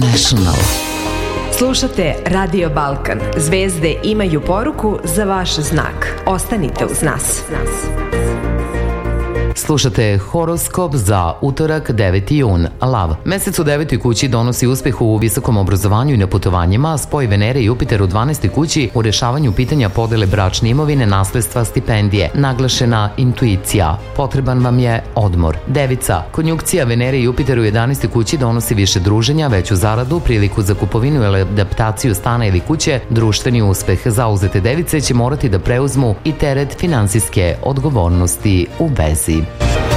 International. Slušate Radio Balkan. Zvezde imaju poruku za vaš znak. Ostanite uz nas. Slušate horoskop za utorak 9. jun. Lav. Mesec u 9. kući donosi uspeh u visokom obrazovanju i na putovanjima, spoj Venere i Jupiter u 12. kući u rešavanju pitanja podele bračne imovine, nasledstva, stipendije. Naglašena intuicija. Potreban vam je odmor. Devica. Konjunkcija Venere i Jupiter u 11. kući donosi više druženja, veću zaradu, priliku za kupovinu ili adaptaciju stana ili kuće, društveni uspeh. Zauzete device će morati da preuzmu i teret finansijske odgovornosti u vezi.